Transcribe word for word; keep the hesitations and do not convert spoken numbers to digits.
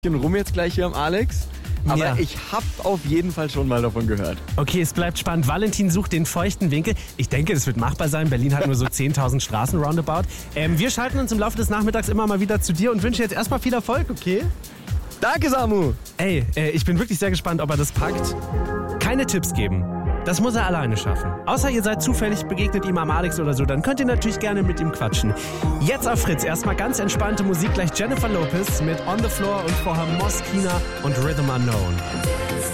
rum jetzt gleich hier am Alex, aber Ja. ich habe auf jeden Fall schon mal davon gehört. Okay, es bleibt spannend. Valentin sucht den feuchten Winkel. Ich denke, das wird machbar sein. Berlin hat nur so zehntausend Straßen roundabout. Ähm, wir schalten uns im Laufe des Nachmittags immer mal wieder zu dir und wünschen jetzt erstmal viel Erfolg, okay? Danke, Samu! Ey, äh, ich bin wirklich sehr gespannt, ob er das packt. Keine Tipps geben. Das muss er alleine schaffen. Außer ihr seid zufällig begegnet ihm am Alex oder so, dann könnt ihr natürlich gerne mit ihm quatschen. Jetzt auf Fritz erstmal ganz entspannte Musik, gleich Jennifer Lopez mit On the Floor und vorher Moskina und Rhythm Unknown.